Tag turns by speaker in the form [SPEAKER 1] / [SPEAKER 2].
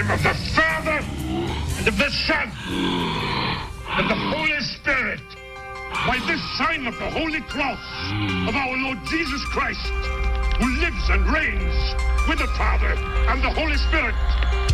[SPEAKER 1] of the Father, and of the Son, and the Holy Spirit, by this sign of the Holy Cross of our Lord Jesus Christ, who lives and reigns with the Father and the Holy Spirit,